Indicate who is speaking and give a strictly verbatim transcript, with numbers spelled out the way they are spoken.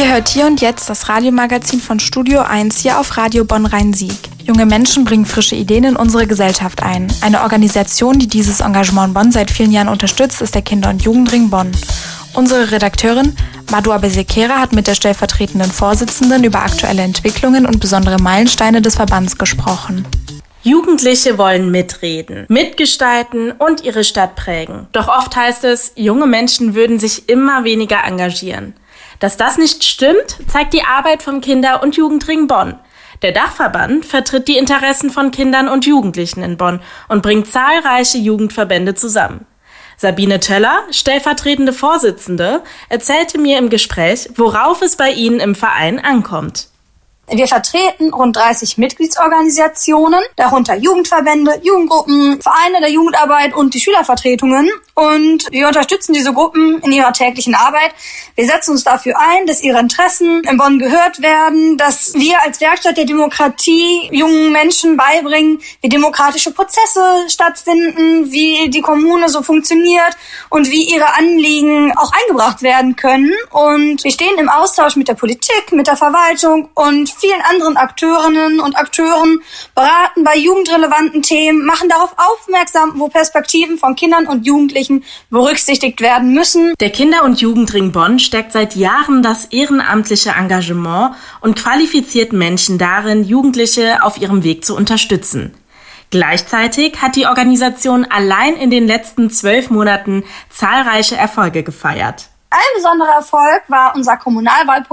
Speaker 1: Ihr hört hier und jetzt das Radiomagazin von Studio eins hier auf Radio Bonn-Rhein-Sieg. Junge Menschen bringen frische Ideen in unsere Gesellschaft ein. Eine Organisation, die dieses Engagement in Bonn seit vielen Jahren unterstützt, ist der Kinder- und Jugendring Bonn. Unsere Redakteurin Madua Besekera hat mit der stellvertretenden Vorsitzenden über aktuelle Entwicklungen und besondere Meilensteine des Verbands gesprochen.
Speaker 2: Jugendliche wollen mitreden, mitgestalten und ihre Stadt prägen. Doch oft heißt es, junge Menschen würden sich immer weniger engagieren. Dass das nicht stimmt, zeigt die Arbeit vom Kinder- und Jugendring Bonn. Der Dachverband vertritt die Interessen von Kindern und Jugendlichen in Bonn und bringt zahlreiche Jugendverbände zusammen. Sabine Töller, stellvertretende Vorsitzende, erzählte mir im Gespräch, worauf es bei ihnen im Verein ankommt.
Speaker 3: Wir vertreten rund dreißig Mitgliedsorganisationen, darunter Jugendverbände, Jugendgruppen, Vereine der Jugendarbeit und die Schülervertretungen. Und wir unterstützen diese Gruppen in ihrer täglichen Arbeit. Wir setzen uns dafür ein, dass ihre Interessen in Bonn gehört werden, dass wir als Werkstatt der Demokratie jungen Menschen beibringen, wie demokratische Prozesse stattfinden, wie die Kommune so funktioniert und wie ihre Anliegen auch eingebracht werden können. Und wir stehen im Austausch mit der Politik, mit der Verwaltung und vielen anderen Akteurinnen und Akteuren, beraten bei jugendrelevanten Themen, machen darauf aufmerksam, wo Perspektiven von Kindern und Jugendlichen berücksichtigt werden müssen.
Speaker 2: Der Kinder- und Jugendring Bonn stärkt seit Jahren das ehrenamtliche Engagement und qualifiziert Menschen darin, Jugendliche auf ihrem Weg zu unterstützen. Gleichzeitig hat die Organisation allein in den letzten zwölf Monaten zahlreiche Erfolge gefeiert.
Speaker 3: Ein besonderer Erfolg war unser Kommunalwahlprojekt